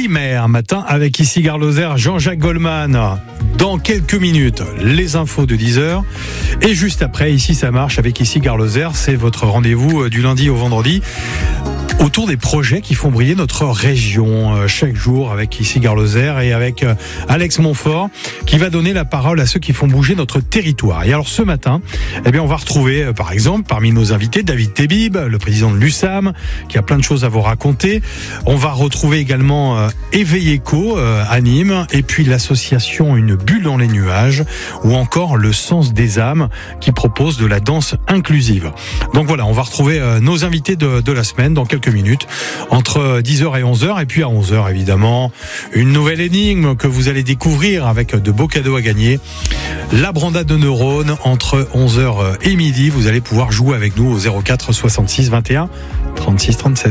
8 matin avec ici Gare Lozère, Jean-Jacques Goldman. Dans quelques minutes, les infos de 10h. Et juste après, ici ça marche avec ici Gare Lozère. C'est votre rendez-vous du lundi au vendredi autour des projets qui font briller notre région chaque jour avec ici Gare Lozère et avec Alex Montfort qui va donner la parole à ceux qui font bouger notre territoire. Et alors ce matin, on va retrouver par exemple parmi nos invités David Tebib, le président de l'USAM, qui a plein de choses à vous raconter. On va retrouver également Éveil Éco à Nîmes et puis l'association Une bulle dans les nuages ou encore le Sens des âmes qui propose de la danse inclusive. Donc voilà, on va retrouver nos invités de la semaine dans quelques minutes, entre 10h et 11h, et puis à 11h évidemment, une nouvelle énigme que vous allez découvrir avec de beaux cadeaux à gagner. La brandade de neurones entre 11h et midi, vous allez pouvoir jouer avec nous au 04 66 21 36 37.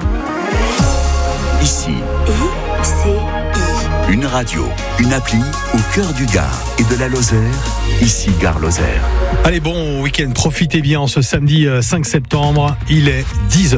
Ici, une radio, une appli au cœur du Gard et de la Lozère, ici Gare Lozère. Allez, bon week-end, profitez bien ce samedi 5 septembre, il est 10h.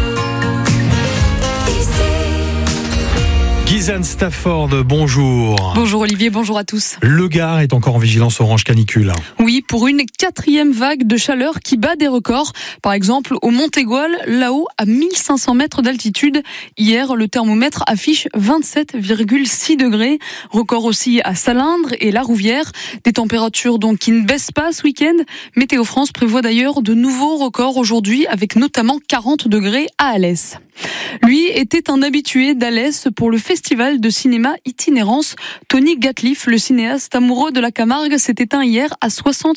Gizane Stafford, bonjour. Bonjour Olivier, bonjour à tous. Le Gard est encore en vigilance orange canicule. Oui, pour une 4e vague de chaleur qui bat des records. Par exemple, au Montégoal, là-haut, à 1500 mètres d'altitude. Hier, le thermomètre affiche 27,6 degrés. Record aussi à Salindre et La Rouvière. Des températures donc qui ne baissent pas ce week-end. Météo France prévoit d'ailleurs de nouveaux records aujourd'hui, avec notamment 40 degrés à Alès. Lui était un habitué d'Alès pour le festival de cinéma Itinérance. Tony Gatliff, le cinéaste amoureux de la Camargue, s'est éteint hier à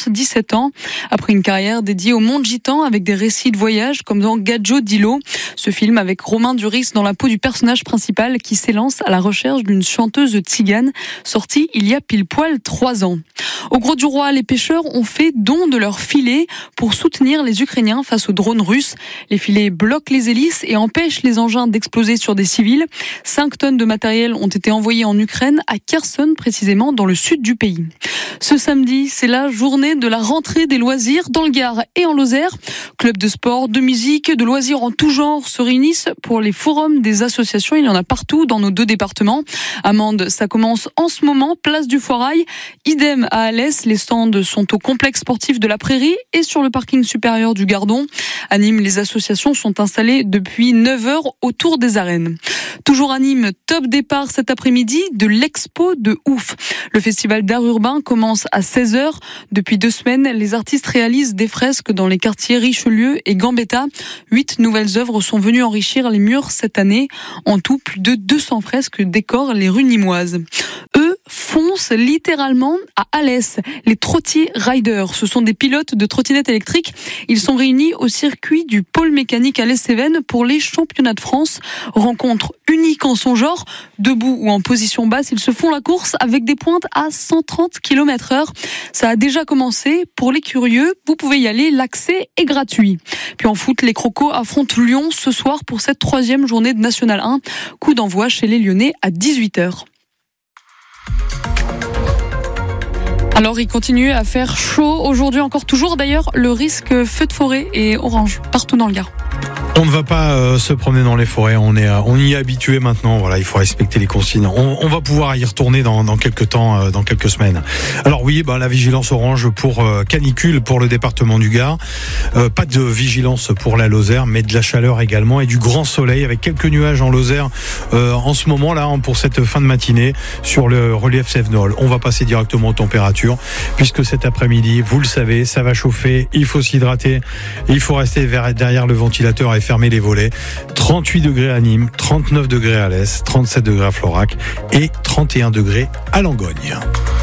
77 ans. Après une carrière dédiée au monde gitan avec des récits de voyage comme dans Gadjo Dilo. Ce film avec Romain Duris dans la peau du personnage principal qui s'élance à la recherche d'une chanteuse tzigane, sortie il y a pile poil 3 ans. Au Gros du Roi, les pêcheurs ont fait don de leurs filets pour soutenir les Ukrainiens face aux drones russes. Les filets bloquent les hélices et empêchent les engins d'exploser sur des civils. 5 tonnes de matériel ont été envoyées en Ukraine, à Kherson précisément, dans le sud du pays. Ce samedi, c'est la journée de la rentrée des loisirs dans le Gard et en Lozère. Clubs de sport, de musique, de loisirs en tout genre se réunissent pour les forums des associations. Il y en a partout dans nos 2 départements. À Mende, ça commence en ce moment, place du Foirail. Idem à Alès, les stands sont au complexe sportif de la Prairie et sur le parking supérieur du Gardon. À Nîmes, les associations sont installées depuis 9h autour des arènes. Toujours à Nîmes, top départ cet après-midi de l'Expo de Ouf. Le festival d'art urbain commence à 16h. Depuis 2 semaines, les artistes réalisent des fresques dans les quartiers Richelieu et Gambetta. 8 nouvelles œuvres sont venues enrichir les murs cette année. En tout, plus de 200 fresques décorent les rues nîmoises. Eux foncent littéralement à Alès. Les Trottier Riders, ce sont des pilotes de trottinettes électriques. Ils sont réunis au circuit du pôle mécanique Alès-Cévennes pour les championnats de France. Rencontre unique en son genre. Debout ou en position basse, ils se font la course avec des pointes à 130 km/h. Ça a déjà commencé. Pour les curieux, vous pouvez y aller. L'accès est gratuit. Puis en foot, les Crocos affrontent Lyon ce soir pour cette 3e journée de National 1. Coup d'envoi chez les Lyonnais à 18h. Alors, il continue à faire chaud aujourd'hui, encore toujours. D'ailleurs, le risque feu de forêt est orange partout dans le Gard. On ne va pas se promener dans les forêts, on y est habitué maintenant, voilà, il faut respecter les consignes. On va pouvoir y retourner dans quelques temps, dans quelques semaines. Alors oui, la vigilance orange pour canicule pour le département du Gard. Pas de vigilance pour la Lozère, mais de la chaleur également et du grand soleil avec quelques nuages en Lozère en ce moment là pour cette fin de matinée sur le relief Cévenol. On va passer directement aux températures puisque cet après-midi, vous le savez, ça va chauffer, il faut s'hydrater, il faut rester derrière le ventilateur et fermer les volets. 38 degrés à Nîmes, 39 degrés à Alès, 37 degrés à Florac et 31 degrés à Langogne.